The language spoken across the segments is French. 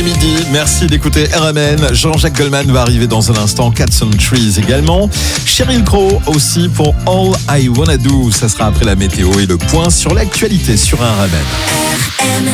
midi. Merci d'écouter RMN. Jean-Jacques Goldman va arriver dans un instant. Cats on Trees également. Sheryl Crow aussi pour All I Wanna Do. Ça sera après la météo et le point sur l'actualité sur RMN.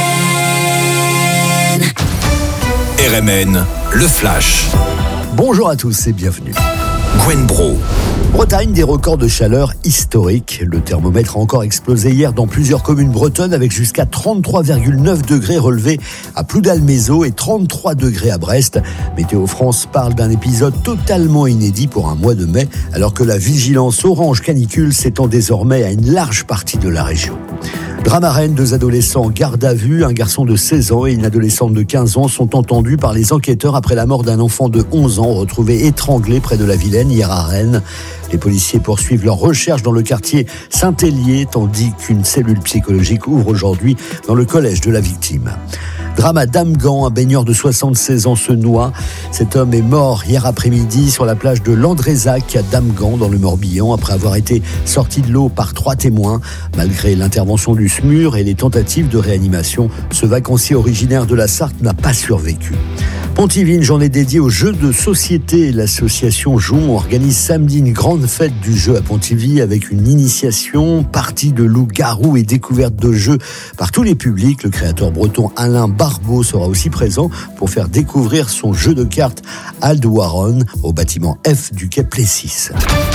RMN, le Flash. Bonjour à tous et bienvenue. Gwen Bro. Bretagne, des records de chaleur historiques. Le thermomètre a encore explosé hier dans plusieurs communes bretonnes avec jusqu'à 33,9 degrés relevés à Ploudalmézeau et 33 degrés à Brest. Météo France parle d'un épisode totalement inédit pour un mois de mai, alors que la vigilance orange canicule s'étend désormais à une large partie de la région. Drame à Rennes, 2 adolescents en garde à vue, un garçon de 16 ans et une adolescente de 15 ans sont entendus par les enquêteurs après la mort d'un enfant de 11 ans retrouvé étranglé près de la Vilaine hier à Rennes. Les policiers poursuivent leurs recherches dans le quartier Saint-Hélier, tandis qu'une cellule psychologique ouvre aujourd'hui dans le collège de la victime. Drame à Damgan, un baigneur de 76 ans se noie. Cet homme est mort hier après-midi sur la plage de Landrézac à Damgan dans le Morbihan après avoir été sorti de l'eau par 3 témoins. Malgré l'intervention du SMUR et les tentatives de réanimation, ce vacancier originaire de la Sarthe n'a pas survécu. Pontivy, une journée dédiée aux jeux de société. L'association Jon organise samedi une grande fête du jeu à Pontivy avec une initiation, partie de loup-garou et découverte de jeux par tous les publics. Le créateur breton Alain Barbeau sera aussi présent pour faire découvrir son jeu de cartes Aldewaron au bâtiment F du quai Plessis.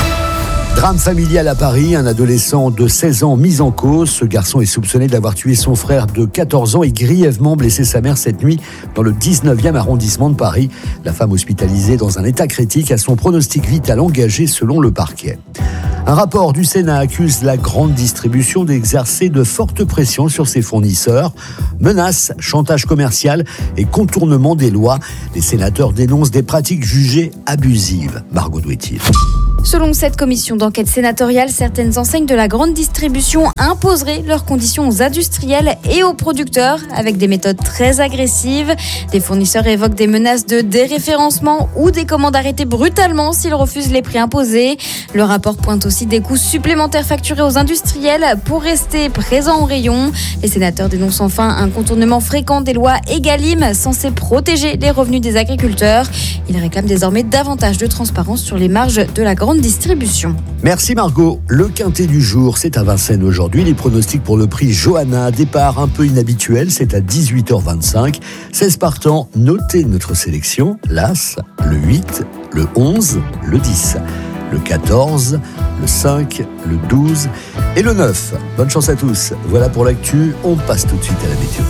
Drame familial à Paris, un adolescent de 16 ans mis en cause. Ce garçon est soupçonné d'avoir tué son frère de 14 ans et grièvement blessé sa mère cette nuit dans le 19e arrondissement de Paris. La femme hospitalisée dans un état critique a son pronostic vital engagé selon le parquet. Un rapport du Sénat accuse la grande distribution d'exercer de fortes pressions sur ses fournisseurs. Menaces, chantage commercial et contournement des lois. Les sénateurs dénoncent des pratiques jugées abusives. Margot Douetier. Selon cette commission d'enquête sénatoriale, certaines enseignes de la grande distribution imposeraient leurs conditions aux industriels et aux producteurs avec des méthodes très agressives. Des fournisseurs évoquent des menaces de déréférencement ou des commandes arrêtées brutalement s'ils refusent les prix imposés. Le rapport pointe aussi des coûts supplémentaires facturés aux industriels pour rester présents au rayon. Les sénateurs dénoncent enfin un contournement fréquent des lois Egalim censées protéger les revenus des agriculteurs. Ils réclament désormais davantage de transparence sur les marges de la grande distribution. Merci Margot. Le quintet du jour, c'est à Vincennes aujourd'hui. Les pronostics pour le prix Johanna, départ un peu inhabituel, c'est à 18h25. 16 partants, notez notre sélection. L'As, le 8, le 11, le 10, le 14, le 5, le 12 et le 9. Bonne chance à tous. Voilà pour l'actu, on passe tout de suite à la météo.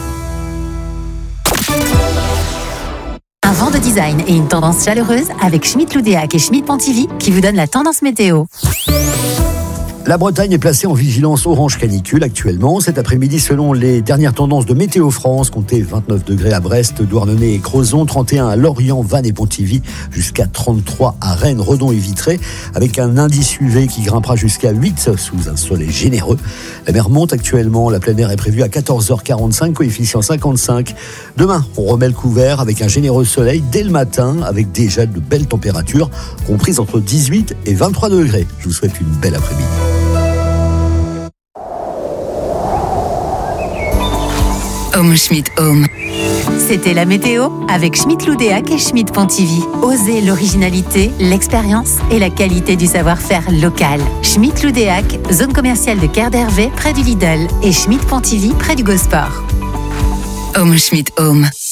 Un vent de design et une tendance chaleureuse avec Schmitt-Loudéac et Schmitt-Pontivy qui vous donnent la tendance météo. La Bretagne est placée en vigilance orange canicule actuellement. Cet après-midi, selon les dernières tendances de Météo France, comptez 29 degrés à Brest, Douarnenez et Crozon, 31 à Lorient, Vannes et Pontivy, jusqu'à 33 à Rennes, Redon et Vitré, avec un indice UV qui grimpera jusqu'à 8 sous un soleil généreux. La mer monte actuellement, la pleine air est prévue à 14h45, coefficient 55. Demain, on remet le couvert avec un généreux soleil dès le matin, avec déjà de belles températures, comprises entre 18 et 23 degrés. Je vous souhaite une belle après-midi. Home Schmitt Home. C'était la météo avec Schmitt-Loudéac et Schmitt-Pontivy. Osez l'originalité, l'expérience et la qualité du savoir-faire local. Schmitt-Loudéac, zone commerciale de Quai d'Hervé près du Lidl et Schmitt-Pontivy près du Gosport. Home Schmitt Home.